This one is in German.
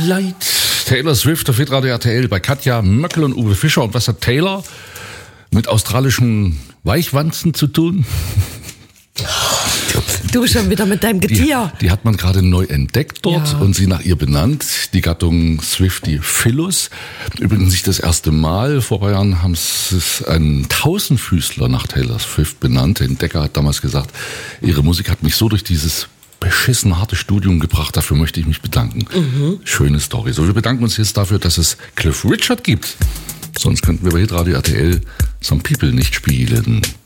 Light. Taylor Swift auf Hitradio RTL bei Katja Möckel und Uwe Fischer. Und was hat Taylor mit australischen Weichwanzen zu tun? Du schon wieder mit deinem Getier. Die hat man gerade neu entdeckt dort und sie nach ihr benannt. Die Gattung Swiftie-Philus. Übrigens nicht das erste Mal. Vor ein paar Jahren haben sie einen Tausendfüßler nach Taylor Swift benannt. Der Entdecker hat damals gesagt, ihre Musik hat mich so durch dieses beschissen harte Studium gebracht. Dafür möchte ich mich bedanken. Schöne Story. So, wir bedanken uns jetzt dafür, dass es Cliff Richard gibt. Sonst könnten wir bei Hitradio RTL Some People nicht spielen.